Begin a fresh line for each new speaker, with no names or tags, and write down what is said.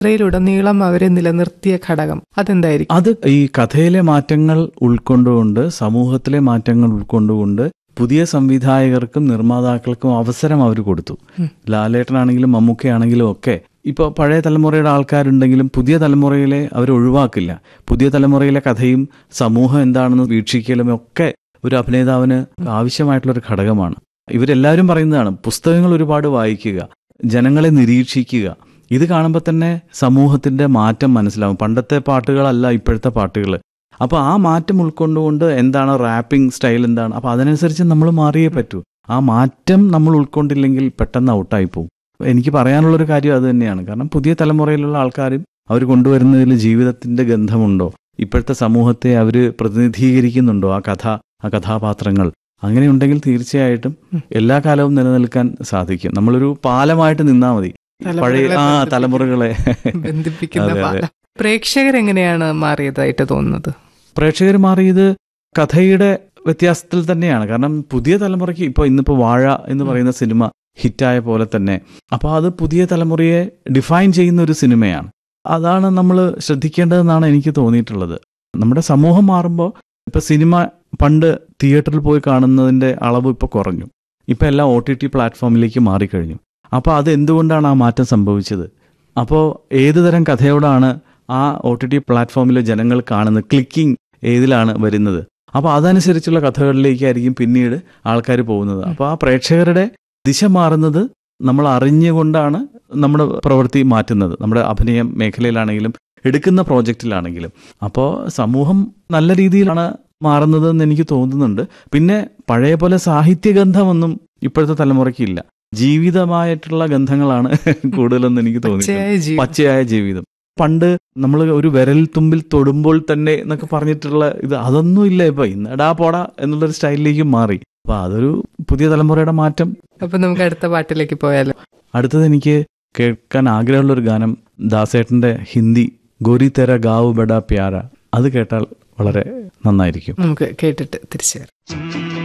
യിലുടനീളം അവരെ നിലനിർത്തിയ ഘടകം അതെന്തായിരിക്കും?
അത് ഈ കഥയിലെ മാറ്റങ്ങൾ ഉൾക്കൊണ്ടുകൊണ്ട്, സമൂഹത്തിലെ മാറ്റങ്ങൾ ഉൾക്കൊണ്ടുകൊണ്ട് പുതിയ സംവിധായകർക്കും നിർമ്മാതാക്കൾക്കും അവസരം അവർ കൊടുത്തു. ലാലേട്ടനാണെങ്കിലും മമ്മൂക്കയാണെങ്കിലും ഒക്കെ ഇപ്പോൾ പഴയ തലമുറയുടെ ആൾക്കാരുണ്ടെങ്കിലും പുതിയ തലമുറയിലെ അവർ ഒഴിവാക്കില്ല. പുതിയ തലമുറയിലെ കഥയും സമൂഹം എന്താണെന്ന് വീക്ഷിക്കലും ഒക്കെ ഒരു അഭിനേതാവിന് ആവശ്യമായിട്ടുള്ളൊരു ഘടകമാണ്. ഇവരെല്ലാവരും പറയുന്നതാണ്, പുസ്തകങ്ങൾ ഒരുപാട് വായിക്കുക, ജനങ്ങളെ നിരീക്ഷിക്കുക. ഇത് കാണുമ്പോൾ തന്നെ സമൂഹത്തിന്റെ മാറ്റം മനസ്സിലാവും. പണ്ടത്തെ പാട്ടുകളല്ല ഇപ്പോഴത്തെ പാട്ടുകൾ. അപ്പോൾ ആ മാറ്റം ഉൾക്കൊണ്ടുകൊണ്ട് എന്താണ് റാപ്പിംഗ് സ്റ്റൈൽ എന്താണ്, അപ്പോൾ അതിനനുസരിച്ച് നമ്മൾ മാറിയേ പറ്റൂ. ആ മാറ്റം നമ്മൾ ഉൾക്കൊണ്ടില്ലെങ്കിൽ പെട്ടെന്ന് ഔട്ടായി പോകും. എനിക്ക് പറയാനുള്ളൊരു കാര്യം അത് തന്നെയാണ്. കാരണം പുതിയ തലമുറയിലുള്ള ആൾക്കാരും അവർ കൊണ്ടുവരുന്നതിൽ ജീവിതത്തിന്റെ ഗന്ധമുണ്ടോ, ഇപ്പോഴത്തെ സമൂഹത്തെ അവർ പ്രതിനിധീകരിക്കുന്നുണ്ടോ, ആ കഥാപാത്രങ്ങൾ അങ്ങനെയുണ്ടെങ്കിൽ തീർച്ചയായിട്ടും എല്ലാ കാലവും നിലനിൽക്കാൻ സാധിക്കും. നമ്മളൊരു പാലമായിട്ട് നിന്നാൽ മതി, പഴയ തലമുറകളെ
ബന്ധിപ്പിക്കുന്ന. പ്രേക്ഷകരെങ്ങനെയാണ് മാറിയതായിട്ട് തോന്നുന്നത്?
പ്രേക്ഷകർ മാറിയത് കഥയുടെ വ്യത്യാസത്തിൽ തന്നെയാണ്. കാരണം പുതിയ തലമുറയ്ക്ക് ഇന്നിപ്പോൾ വാഴ എന്ന് പറയുന്ന സിനിമ ഹിറ്റായ പോലെ തന്നെ, അപ്പോൾ അത് പുതിയ തലമുറയെ ഡിഫൈൻ ചെയ്യുന്ന ഒരു സിനിമയാണ്. അതാണ് നമ്മൾ ശ്രദ്ധിക്കേണ്ടതെന്നാണ് എനിക്ക് തോന്നിയിട്ടുള്ളത്. നമ്മുടെ സമൂഹം മാറുമ്പോൾ ഇപ്പം സിനിമ പണ്ട് തിയേറ്ററിൽ പോയി കാണുന്നതിൻ്റെ അളവ് ഇപ്പോൾ കുറഞ്ഞു. ഇപ്പം എല്ലാം OTT പ്ലാറ്റ്ഫോമിലേക്ക് മാറിക്കഴിഞ്ഞു. അപ്പോൾ അത് എന്തുകൊണ്ടാണ് ആ മാറ്റം സംഭവിച്ചത്? അപ്പോൾ ഏതുതരം കഥയോടാണ് ആ OTT പ്ലാറ്റ്ഫോമിൽ ജനങ്ങൾ കാണുന്നത്? ക്ലിക്കിംഗ് ഏതിലാണ് വരുന്നത്? അപ്പോൾ അതനുസരിച്ചുള്ള കഥകളിലേക്കായിരിക്കും പിന്നീട് ആൾക്കാർ പോകുന്നത്. അപ്പോൾ ആ പ്രേക്ഷകരുടെ ദിശ മാറുന്നത് നമ്മൾ അറിഞ്ഞുകൊണ്ടാണ് നമ്മുടെ പ്രവൃത്തി മാറ്റുന്നത്, നമ്മുടെ അഭിനയം മേഖലയിലാണെങ്കിലും എടുക്കുന്ന പ്രോജക്റ്റിലാണെങ്കിലും. അപ്പോൾ സമൂഹം നല്ല രീതിയിലാണ് മാറുന്നതെന്ന് എനിക്ക് തോന്നുന്നുണ്ട്. പിന്നെ പഴയ പോലെ സാഹിത്യഗന്ധമൊന്നും ഇപ്പോഴത്തെ തലമുറയ്ക്ക് ഇല്ല. ജീവിതമായിട്ടുള്ള ഗന്ധങ്ങളാണ് കൂടുതലെന്ന് എനിക്ക് തോന്നി. പച്ചയായ ജീവിതം. പണ്ട് നമ്മൾ ഒരു വിരൽ തുമ്പിൽ തൊടുമ്പോൾ തന്നെ എന്നൊക്കെ പറഞ്ഞിട്ടുള്ള അതൊന്നും ഇല്ല. ഇപ്പൊ ഇന്നടാ പോടാ എന്നുള്ളൊരു സ്റ്റൈലിലേക്ക് മാറി. അപ്പൊ അതൊരു പുതിയ തലമുറയുടെ മാറ്റം.
അപ്പൊ നമുക്ക് അടുത്ത പാട്ടിലേക്ക് പോയാലോ?
അടുത്തത് എനിക്ക് കേൾക്കാൻ ആഗ്രഹമുള്ളൊരു ഗാനം ദാസേട്ടന്റെ ഹിന്ദി ഗോരി തെര ഗാവ് ബഡാ പ്യാര. അത് കേട്ടാൽ വളരെ നന്നായിരിക്കും.
നമുക്ക് കേട്ടിട്ട് തിരിച്ചു വരാം.